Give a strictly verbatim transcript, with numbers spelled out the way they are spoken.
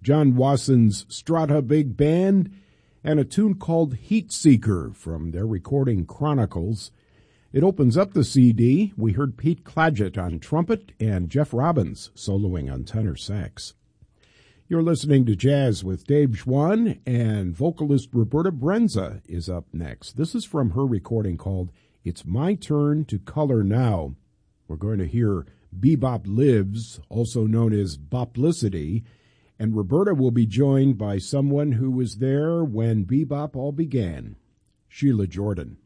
John Wasson's Strata Big Band, and a tune called Heat Seeker from their recording Chronicles. It opens up the C D. We heard Pete Clagett on trumpet and Jeff Robbins soloing on tenor sax. You're listening to Jazz with Dave Schwann, and vocalist Roberta Brenza is up next. This is from her recording called It's My Turn to Color Now. We're going to hear Bebop Lives, also known as Boplicity, and Roberta will be joined by someone who was there when bebop all began, Sheila Jordan.